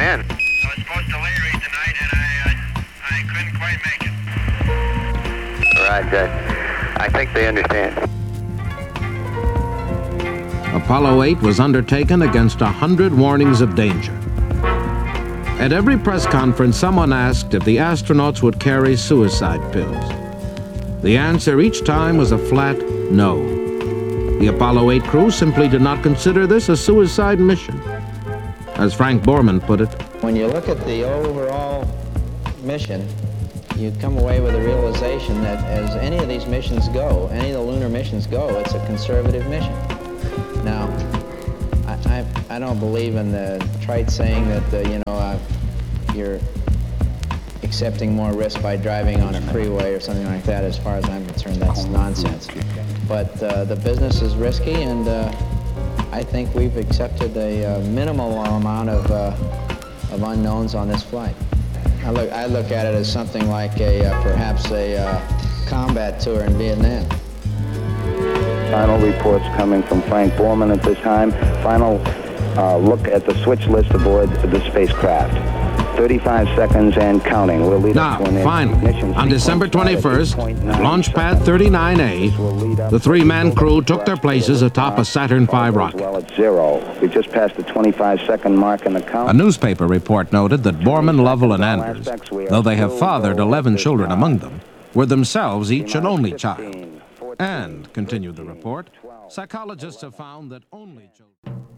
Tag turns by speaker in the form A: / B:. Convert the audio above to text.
A: in?
B: I was supposed to leave tonight, and I couldn't quite make it.
A: Roger. I think they understand.
C: Apollo 8 was undertaken against 100 warnings of danger. At every press conference, someone asked if the astronauts would carry suicide pills. The answer each time was a flat no. The Apollo 8 crew simply did not consider this a suicide mission. As Frank Borman put it,
D: when you look at the overall mission, you come away with a realization that as any of these missions go, any of the lunar missions go, it's a conservative mission. Now, I don't believe in the trite saying that, you're accepting more risk by driving on a freeway or something like that. As far as I'm concerned, that's nonsense. But the business is risky, and I think we've accepted a minimal amount of unknowns on this flight. I look at it as something like perhaps a combat tour in Vietnam.
E: Final reports coming from Frank Borman at this time. Final look at the switch list aboard the spacecraft. 35 seconds and counting. We'll lead
C: now, finally, on December 21st, at Launch Pad 39A, the three-man crew took their places atop a Saturn V rocket.
E: Well, at 0. We just passed the 25-second mark in the count.
C: A newspaper report noted that Borman, Lovell, and Anders, though they have fathered 11 children among them, were themselves each an only child. And, continued the report, psychologists have found that only children...